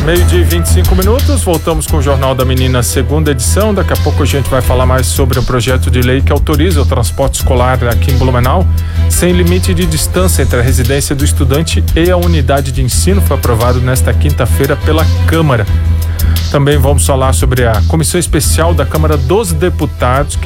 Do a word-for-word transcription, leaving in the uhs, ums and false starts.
Meio-dia e vinte e cinco minutos, voltamos com o Jornal da Menina, segunda edição. Daqui a pouco a gente vai falar mais sobre um projeto de lei que autoriza o transporte escolar aqui em Blumenau sem limite de distância entre a residência do estudante e a unidade de ensino. Foi aprovado nesta quinta-feira pela Câmara. Também vamos falar sobre a Comissão Especial da Câmara dos Deputados,